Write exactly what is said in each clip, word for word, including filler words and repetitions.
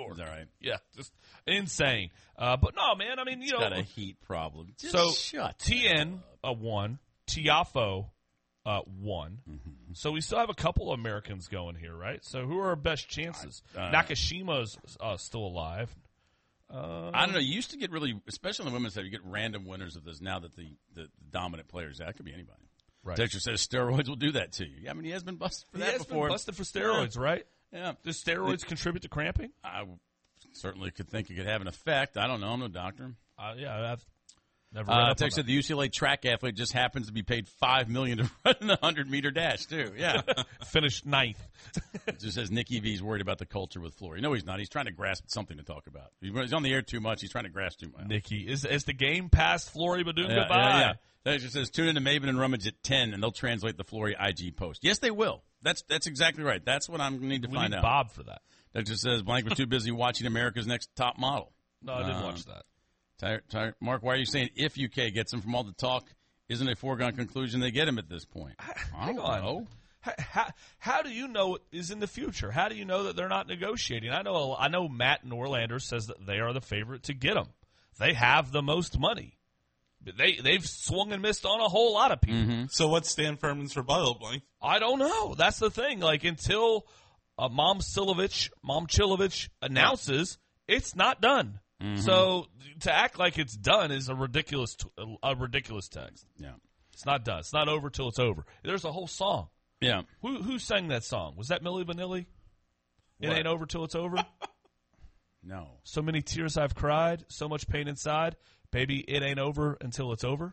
floor. Is that right? Yeah, just insane. Uh, but no, man, I mean, you It's know. got a heat problem. Just so shut T N uh, won. Tiafo uh, won. Mm-hmm. So we still have a couple of Americans going here, right? So who are our best chances? Uh, Nakashima's uh, still alive. Uh, I don't know. You used to get really, especially on the women's side, you get random winners of this. Now that the, the, the dominant players, that could be anybody. Right. Texture says steroids will do that to you. I mean, he has been busted for he that has before. been busted for steroids, yeah. right? Yeah. Does steroids contribute to cramping? I certainly could think it could have an effect. I don't know. I'm no doctor. Uh, yeah, I've never read Uh, up on Tex said that. the U C L A track athlete just happens to be paid five million dollars to run the hundred meter dash too. Yeah, Finished ninth. it just says Nikki V's worried about the culture with Flory. No, he's not. He's trying to grasp something to talk about. He's on the air too much. He's trying to grasp too much. Nikki, is is the game past Flory Badoon Yeah, goodbye? yeah, yeah. That just says tune in to Maven and Rummage at ten, and they'll translate the Flory I G post. Yes, they will. That's that's exactly right. That's what I'm going to need to We find need out. Bob for that. That just says Blank was too busy watching America's Next Top Model. No, I didn't Um, watch that. Ty- Ty- Mark, why are you saying if U K gets him from all the talk, isn't a foregone conclusion they get him at this point? I Hang don't on. know. How, how, how do you know it is in the future? How do you know that they're not negotiating? I know I know Matt Norlander says that they are the favorite to get him. They have the most money. But They, they've swung and missed on a whole lot of people. Mm-hmm. So what's Stan Furman's rebuttal, Blank? I don't know. That's the thing. Like, until uh, Mom Silovich, Mom Chilovich announces, it's not done. Mm-hmm. So to act like it's done is a ridiculous t- a ridiculous text. Yeah. It's not done. It's not over till it's over. There's a whole song. Yeah. Who who sang that song? Was that Milli Vanilli? It What? ain't over till it's over. No. So many tears I've cried, so much pain inside. Baby, it ain't over until it's over.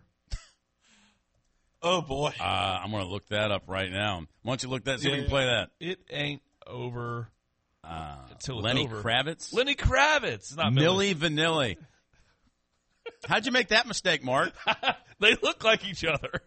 Oh, boy. Uh, I'm going to look that up right now. Why don't you look that? See if we Yeah. can play that. It ain't over Uh, until it's Lenny over. Kravitz? Lenny Kravitz, not Millie. Milli Vanilli. How'd you make that mistake, Mark? They look like each other.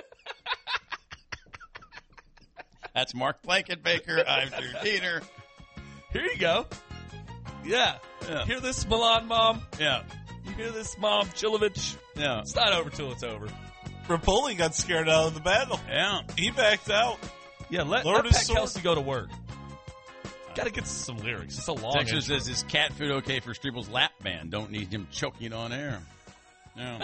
That's Mark Blankenbaker. I'm Drew Dieter. Here you go. Yeah. Yeah. Hear this, Milan Mom? Yeah. You hear this, Mom Chilovich? Yeah. It's not over till it's over. Rapoli got scared out of the battle. Yeah. He backed out. Yeah, let, Lord let is Pat sword. Kelsey go to work. Got to get some lyrics. It's a long Texas intro. says, is cat food okay for Streeble's lap band? Don't need him choking on air. No.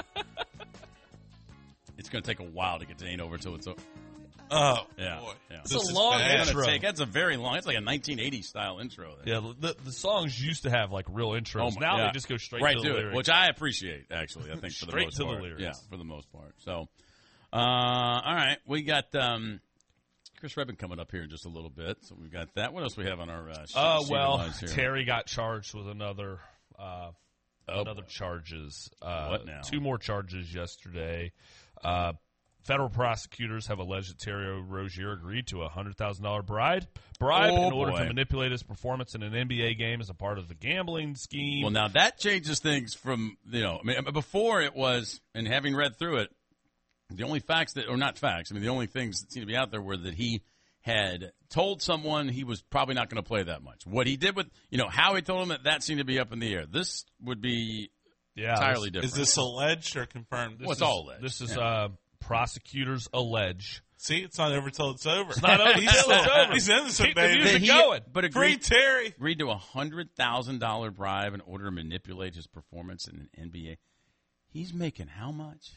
It's going to take a while to get to Ain't Over Till It's Over. Oh, Yeah. boy. Yeah. It's This a is long bad. That's, intro. take, that's a very long, it's like a nineteen eighties style intro. There. Yeah, the, the songs used to have like real intros. Oh my- now yeah. they just go straight right to the it, lyrics. which I appreciate, actually, I think, for the Straight most to the part. lyrics. Yeah, for the most part. So, uh, all right, we got um, Chris Rebin coming up here in just a little bit, so we've got that. What else we have on our uh, sheet, Uh, sheet of well, lines here? Terry got charged with another uh, Oh, another boy. charges. Uh, What now? Two more charges yesterday. Uh, federal prosecutors have alleged that Terry Rozier agreed to a one hundred thousand dollars bribe, bribe Oh, in order boy. to manipulate his performance in an N B A game as a part of the gambling scheme. Well, now that changes things from, you know, I mean, before it was, and having read through it, the only facts that, or not facts, I mean, the only things that seemed to be out there were that he had told someone he was probably not going to play that much. What he did with, you know, how he told him that, that seemed to be up in the air. This would be yeah, entirely this, different. Is this alleged or confirmed? this Well, it's is- all alleged. This is Yeah. uh, prosecutors allege. See, it's not over till it's over. It's not over he's, till it's over. He's innocent, Keep the baby. music That he- going. But Free agreed, Terry. agreed to a one hundred thousand dollars bribe in order to manipulate his performance in an N B A. He's making how much?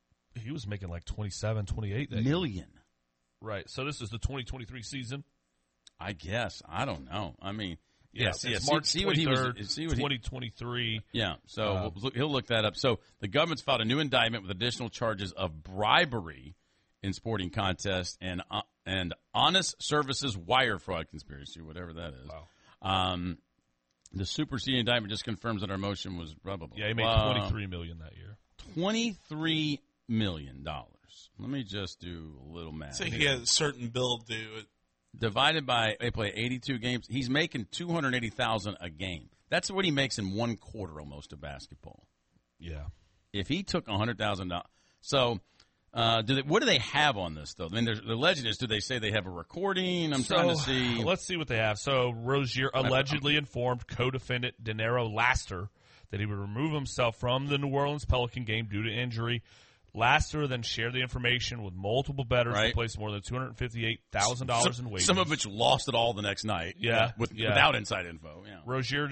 He was making like twenty-seven, twenty-eight that year. Million. Right. So this is the twenty twenty-three season. I guess. I don't know. I mean, Yeah, yes, it's yes. March see, see what he was. twenty-third, See what he, twenty twenty-three. Yeah, so Uh, we'll look, he'll look that up. So the government's filed a new indictment with additional charges of bribery in sporting contests and uh, and honest services wire fraud conspiracy, whatever that is. Wow. Um, the superseding indictment just confirms that our motion was blah, blah, blah. Yeah, he made blah. twenty-three million that year. twenty-three million dollars. Let me just do a little math. So he here. has a certain bill due. Divided by, they play eighty-two games. He's making two hundred eighty thousand dollars a game. That's what he makes in one quarter almost of basketball. Yeah. If he took one hundred thousand dollars. So, uh, do they, what do they have on this, though? I mean, the legend is, do they say they have a recording? I'm So, trying to see. Let's see what they have. So Rozier allegedly informed co-defendant Denaro Laster that he would remove himself from the New Orleans Pelican game due to injury. Laster then shared the information with multiple bettors Right. to place more than two hundred fifty-eight thousand dollars in Some, wagers. some of which lost it all the next night. Yeah, With, yeah. Without inside info. Yeah. Rozier